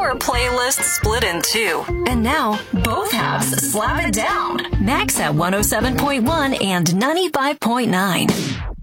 Our playlist split in two. And now, both halves slap it down. Max at 107.1 and 95.9.